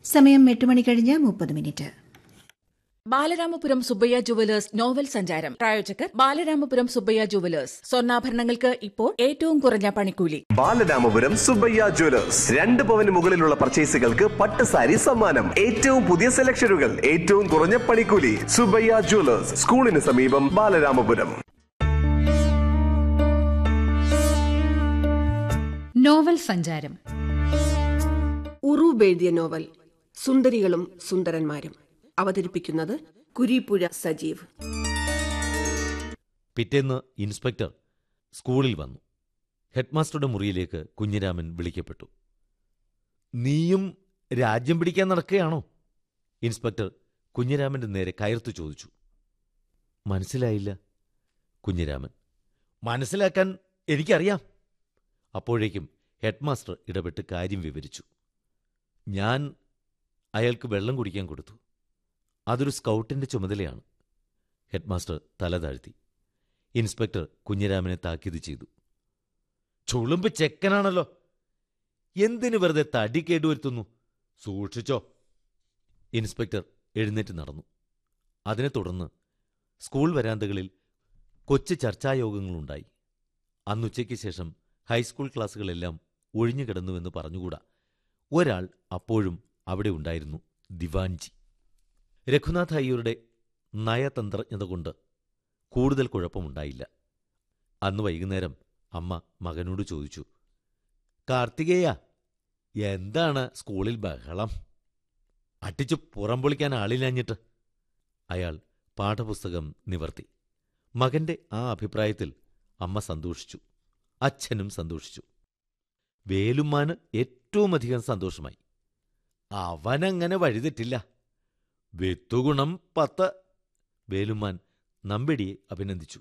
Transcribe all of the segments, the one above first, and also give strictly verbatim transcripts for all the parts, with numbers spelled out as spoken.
സമയം എട്ട് മണി കഴിഞ്ഞ് മുപ്പത് minute. Balaramapuram Subbaiah jewellers novel സഞ്ചാരം പ്രായോജകർ ബാലരാമപുരം സുബ്ബയ്യ ജുവലേഴ്സ്. സ്വർണ്ണാഭരണങ്ങൾക്ക് ഇപ്പോൾ ഏറ്റവും കുറഞ്ഞ പണിക്കൂലി. ബാലരാമപുരം സുബ്ബയ്യ ജുവലേഴ്സ്. രണ്ട് പവന് മുകളിലുള്ള പർച്ചേസുകൾക്ക് പട്ട് സാരി സമ്മാനം. ഏറ്റവും പുതിയ സെലക്ഷനുകൾ, ഏറ്റവും കുറഞ്ഞ പണിക്കൂലി. സുബ്ബയ്യ ജുവലേഴ്സ്, സ്കൂളിന് സമീപം, ബാലരാമപുരം. നോവൽ സഞ്ചാരം. ഉറൂബ് എഴുതിയ നോവൽ സുന്ദരികളും സുന്ദരന്മാരും. അവതരിപ്പിക്കുന്നത് കുരീപ്പുഴ സജീവ്. പിറ്റേന്ന് ഇൻസ്പെക്ടർ സ്കൂളിൽ വന്നു. ഹെഡ്മാസ്റ്ററുടെ മുറിയിലേക്ക് കുഞ്ഞിരാമൻ വിളിക്കപ്പെട്ടു. നീയും രാജ്യം പിടിക്കാൻ നടക്കുകയാണോ? ഇൻസ്പെക്ടർ കുഞ്ഞിരാമന്റെ നേരെ കയർത്തു ചോദിച്ചു. മനസ്സിലായില്ല. കുഞ്ഞിരാമൻ: മനസ്സിലാക്കാൻ എനിക്കറിയാം. അപ്പോഴേക്കും ഹെഡ്മാസ്റ്റർ ഇടപെട്ട് കാര്യം വിവരിച്ചു. ഞാൻ അയാൾക്ക് വെള്ളം കുടിക്കാൻ കൊടുത്തു. അതൊരു സ്കൗട്ടിന്റെ ചുമതലയാണ്. ഹെഡ്മാസ്റ്റർ തല താഴ്ത്തി. ഇൻസ്പെക്ടർ കുഞ്ഞിരാമനെ താക്കീത് ചെയ്തു. ചുളുമ്പ് ചെക്കനാണല്ലോ, എന്തിനു വെറുതെ തടി കേടുവരുത്തുന്നു? സൂക്ഷിച്ചോ. ഇൻസ്പെക്ടർ എഴുന്നേറ്റ് നടന്നു. അതിനെ തുടർന്ന് സ്കൂൾ വരാന്തകളിൽ കൊച്ചു ചർച്ചായോഗങ്ങളുണ്ടായി. അന്നുച്ചയ്ക്ക് ശേഷം ഹൈസ്കൂൾ ക്ലാസുകളെല്ലാം ഒഴിഞ്ഞുകിടന്നുവെന്ന് പറഞ്ഞുകൂടാ. ഒരാൾ അപ്പോഴും അവിടെ ഉണ്ടായിരുന്നു: ദിവാൻജി. രഘുനാഥ് അയ്യരുടെ നയതന്ത്രജ്ഞത കൊണ്ട് കൂടുതൽ കുഴപ്പമുണ്ടായില്ല. അന്ന് വൈകുന്നേരം അമ്മ മകനോട് ചോദിച്ചു: കാർത്തികേയ, എന്താണ് സ്കൂളിൽ ബഹളം? അട്ടിച്ചു പുറം പൊളിക്കാൻ ആളില്ലാഞ്ഞിട്ട്. അയാൾ പാഠപുസ്തകം നിവർത്തി. മകന്റെ ആ അഭിപ്രായത്തിൽ അമ്മ സന്തോഷിച്ചു. അച്ഛനും സന്തോഷിച്ചു. വേലുമ്മാന് ഏറ്റവുമധികം സന്തോഷമായി. അവനങ്ങനെ വഴിതെറ്റില്ല. വിത്തുഗുണം പത്ത്. വേലുമ്മാൻ നമ്പിടിയെ അഭിനന്ദിച്ചു.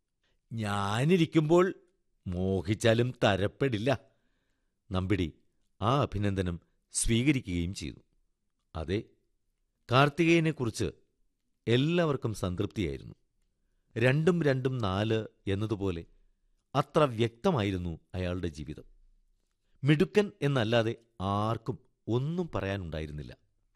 ഞാനിരിക്കുമ്പോൾ മോഹിച്ചാലും തരപ്പെടില്ല. നമ്പിടി ആ അഭിനന്ദനം സ്വീകരിക്കുകയും ചെയ്തു. അതെ, കാർത്തികേയനെക്കുറിച്ച് എല്ലാവർക്കും സംതൃപ്തിയായിരുന്നു. രണ്ടും രണ്ടും നാല് എന്നതുപോലെ അത്ര വ്യക്തമായിരുന്നു അയാളുടെ ജീവിതം. മിടുക്കൻ എന്നല്ലാതെ ആർക്കും ഒന്നും പറയാനുണ്ടായിരുന്നില്ല.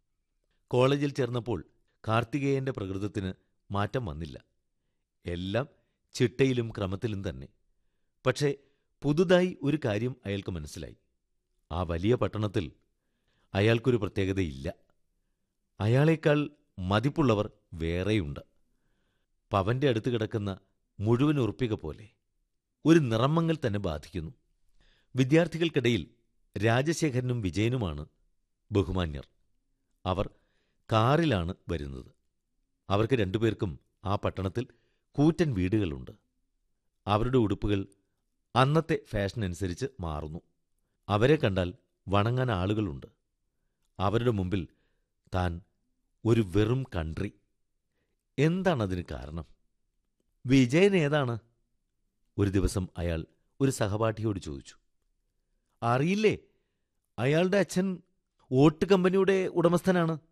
കോളേജിൽ ചേർന്നപ്പോൾ കാർത്തികേയന്റെ പ്രകൃതത്തിന് മാറ്റം വന്നില്ല. എല്ലാം ചിട്ടയിലും ക്രമത്തിലും തന്നെ. പക്ഷേ പുതുതായി ഒരു കാര്യം അയാൾക്ക് മനസ്സിലായി. ആ വലിയ പട്ടണത്തിൽ അയാൾക്കൊരു പ്രത്യേകതയില്ല. അയാളേക്കാൾ മതിപ്പുള്ളവർ വേറെയുണ്ട്. പവന്റെ അടുത്ത് കിടക്കുന്ന മുഴുവൻ ഉറുപ്പിക പോലെ ഒരു നിറമങ്ങൽ തന്നെ ബാധിക്കുന്നു. വിദ്യാർത്ഥികൾക്കിടയിൽ രാജശേഖരനും വിജയനുമാണ് ബഹുമാന്യർ. അവർ കാറിലാണ് വരുന്നത്. അവർക്ക് രണ്ടുപേർക്കും ആ പട്ടണത്തിൽ കൂറ്റൻ വീടുകളുണ്ട്. അവരുടെ ഉടുപ്പുകൾ അന്നത്തെ ഫാഷനനുസരിച്ച് മാറുന്നു. അവരെ കണ്ടാൽ വണങ്ങാൻ ആളുകളുണ്ട്. അവരുടെ മുമ്പിൽ താൻ ഒരു വെറും കൺട്രി. എന്താണതിന് കാരണം? വിജയൻ ഏതാണ്? ഒരു ദിവസം അയാൾ ഒരു സഹപാഠിയോട് ചോദിച്ചു. അറിയില്ലേ, അയാളുടെ അച്ഛൻ ഓട്ട് കമ്പനിയുടെ ഉടമസ്ഥനാണ്.